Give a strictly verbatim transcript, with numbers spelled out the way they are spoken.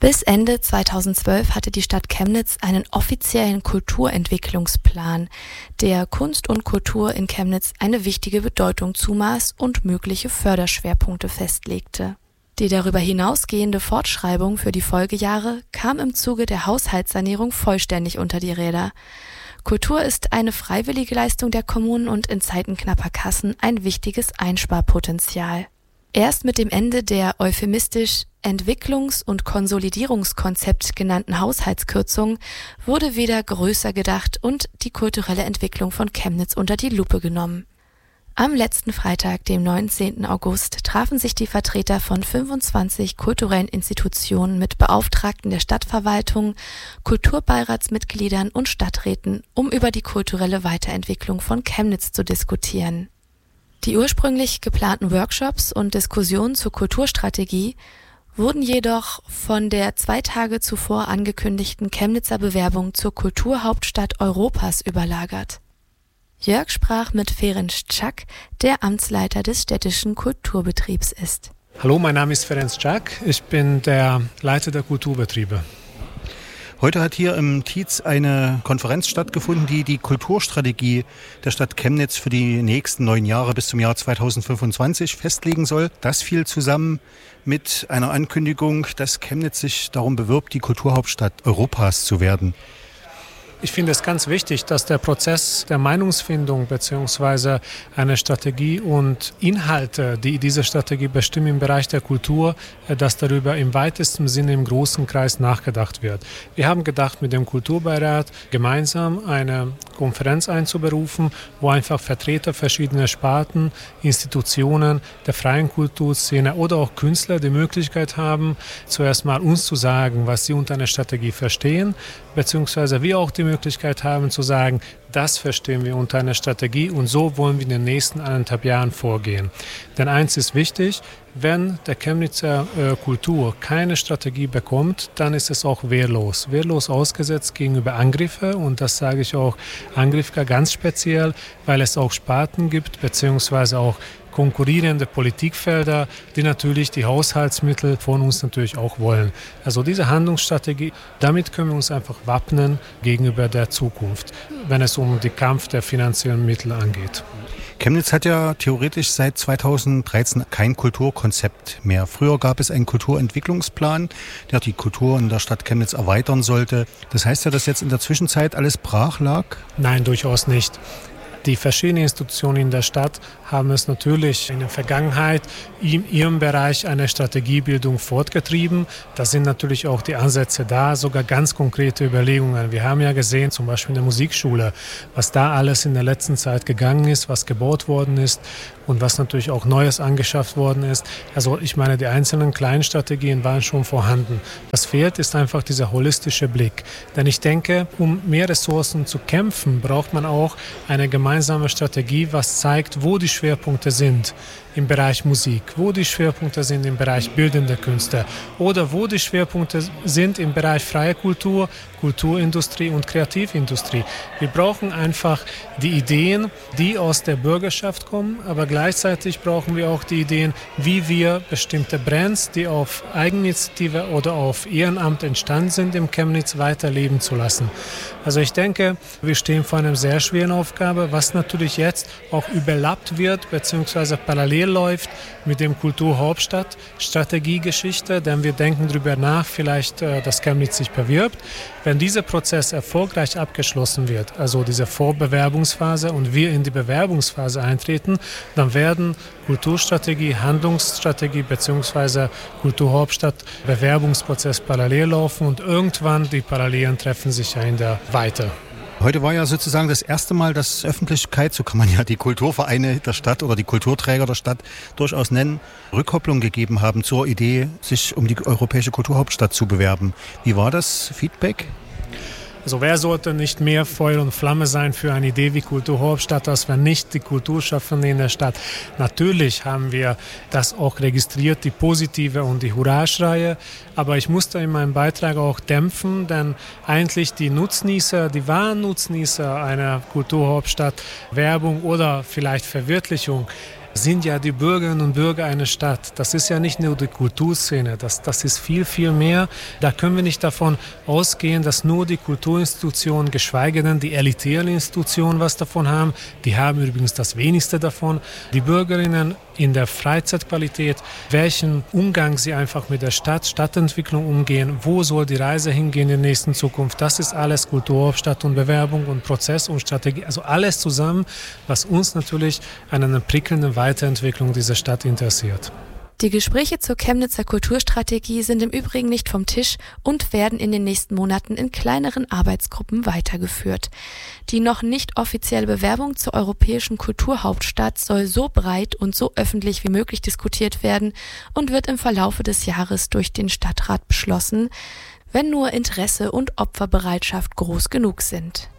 Bis Ende zweitausendzwölf hatte die Stadt Chemnitz einen offiziellen Kulturentwicklungsplan, der Kunst und Kultur in Chemnitz eine wichtige Bedeutung zumaß und mögliche Förderschwerpunkte festlegte. Die darüber hinausgehende Fortschreibung für die Folgejahre kam im Zuge der Haushaltssanierung vollständig unter die Räder. Kultur ist eine freiwillige Leistung der Kommunen und in Zeiten knapper Kassen ein wichtiges Einsparpotenzial. Erst mit dem Ende der euphemistisch Entwicklungs- und Konsolidierungskonzept genannten Haushaltskürzung wurde wieder größer gedacht und die kulturelle Entwicklung von Chemnitz unter die Lupe genommen. Am letzten Freitag, dem neunzehnten August, trafen sich die Vertreter von fünfundzwanzig kulturellen Institutionen mit Beauftragten der Stadtverwaltung, Kulturbeiratsmitgliedern und Stadträten, um über die kulturelle Weiterentwicklung von Chemnitz zu diskutieren. Die ursprünglich geplanten Workshops und Diskussionen zur Kulturstrategie wurden jedoch von der zwei Tage zuvor angekündigten Chemnitzer Bewerbung zur Kulturhauptstadt Europas überlagert. Jörg sprach mit Ferenc Czak, der Amtsleiter des städtischen Kulturbetriebs ist. Hallo, mein Name ist Ferenc Czak, ich bin der Leiter der Kulturbetriebe. Heute hat hier im Tietz eine Konferenz stattgefunden, die die Kulturstrategie der Stadt Chemnitz für die nächsten neun Jahre bis zum Jahr zweitausendfünfundzwanzig festlegen soll. Das fiel zusammen mit einer Ankündigung, dass Chemnitz sich darum bewirbt, die Kulturhauptstadt Europas zu werden. Ich finde es ganz wichtig, dass der Prozess der Meinungsfindung bzw. eine Strategie und Inhalte, die diese Strategie bestimmen im Bereich der Kultur, dass darüber im weitesten Sinne im großen Kreis nachgedacht wird. Wir haben gedacht, mit dem Kulturbeirat gemeinsam eine Konferenz einzuberufen, wo einfach Vertreter verschiedener Sparten, Institutionen der freien Kulturszene oder auch Künstler die Möglichkeit haben, zuerst mal uns zu sagen, was sie unter einer Strategie verstehen, beziehungsweise wir auch die Möglichkeit haben zu sagen, das verstehen wir unter einer Strategie und so wollen wir in den nächsten anderthalb Jahren vorgehen. Denn eins ist wichtig, wenn der Chemnitzer äh, Kultur keine Strategie bekommt, dann ist es auch wehrlos. Wehrlos ausgesetzt gegenüber Angriffe und das sage ich auch Angriffe ganz speziell, weil es auch Sparten gibt, beziehungsweise auch konkurrierende Politikfelder, die natürlich die Haushaltsmittel von uns natürlich auch wollen. Also diese Handlungsstrategie, damit können wir uns einfach wappnen gegenüber der Zukunft, wenn es um den Kampf der finanziellen Mittel angeht. Chemnitz hat ja theoretisch seit zweitausenddreizehn kein Kulturkonzept mehr. Früher gab es einen Kulturentwicklungsplan, der die Kultur in der Stadt Chemnitz erweitern sollte. Das heißt ja, dass jetzt in der Zwischenzeit alles brach lag? Nein, durchaus nicht. Die verschiedenen Institutionen in der Stadt haben es natürlich in der Vergangenheit in ihrem Bereich eine Strategiebildung fortgetrieben. Da sind natürlich auch die Ansätze da, sogar ganz konkrete Überlegungen. Wir haben ja gesehen, zum Beispiel in der Musikschule, was da alles in der letzten Zeit gegangen ist, was gebaut worden ist und was natürlich auch Neues angeschafft worden ist. Also ich meine, die einzelnen kleinen Strategien waren schon vorhanden. Was fehlt, ist einfach dieser holistische Blick. Denn ich denke, um mehr Ressourcen zu kämpfen, braucht man auch eine gemeinsame Strategie, was zeigt, wo die Schwerpunkte sind im Bereich Musik, wo die Schwerpunkte sind im Bereich bildende Künste oder wo die Schwerpunkte sind im Bereich freie Kultur, Kulturindustrie und Kreativindustrie. Wir brauchen einfach die Ideen, die aus der Bürgerschaft kommen, aber gleichzeitig brauchen wir auch die Ideen, wie wir bestimmte Brands, die auf Eigeninitiative oder auf Ehrenamt entstanden sind, im Chemnitz weiterleben zu lassen. Also ich denke, wir stehen vor einer sehr schweren Aufgabe, was natürlich jetzt auch überlappt wird, beziehungsweise parallel läuft mit dem Kulturhauptstadt Strategiegeschichte, denn wir denken darüber nach, vielleicht, dass Chemnitz sich bewirbt. Wenn dieser Prozess erfolgreich abgeschlossen wird, also diese Vorbewerbungsphase und wir in die Bewerbungsphase eintreten, dann werden Kulturstrategie, Handlungsstrategie bzw. Kulturhauptstadt Bewerbungsprozess parallel laufen und irgendwann die Parallelen treffen sich ja in der Weite. Heute war ja sozusagen das erste Mal, dass Öffentlichkeit, so kann man ja die Kulturvereine der Stadt oder die Kulturträger der Stadt durchaus nennen, Rückkopplung gegeben haben zur Idee, sich um die europäische Kulturhauptstadt zu bewerben. Wie war das Feedback? Also wer sollte nicht mehr Feuer und Flamme sein für eine Idee wie Kulturhauptstadt, als wenn nicht die Kulturschaffenden in der Stadt. Natürlich haben wir das auch registriert, die positive und die Hurra-Schreie, aber ich musste in meinem Beitrag auch dämpfen, denn eigentlich die Nutznießer, die wahren Nutznießer einer Kulturhauptstadt, Werbung oder vielleicht Verwirklichung, sind ja die Bürgerinnen und Bürger einer Stadt. Das ist ja nicht nur die Kulturszene, das, das ist viel, viel mehr. Da können wir nicht davon ausgehen, dass nur die Kulturinstitutionen, geschweige denn die elitären Institutionen was davon haben. Die haben übrigens das wenigste davon. Die Bürgerinnen in der Freizeitqualität, welchen Umgang sie einfach mit der Stadt, Stadtentwicklung umgehen, wo soll die Reise hingehen in der nächsten Zukunft. Das ist alles Kulturhauptstadt und Bewerbung und Prozess und Strategie. Also alles zusammen, was uns natürlich an einer prickelnden Weiterentwicklung dieser Stadt interessiert. Die Gespräche zur Chemnitzer Kulturstrategie sind im Übrigen nicht vom Tisch und werden in den nächsten Monaten in kleineren Arbeitsgruppen weitergeführt. Die noch nicht offizielle Bewerbung zur europäischen Kulturhauptstadt soll so breit und so öffentlich wie möglich diskutiert werden und wird im Verlaufe des Jahres durch den Stadtrat beschlossen, wenn nur Interesse und Opferbereitschaft groß genug sind.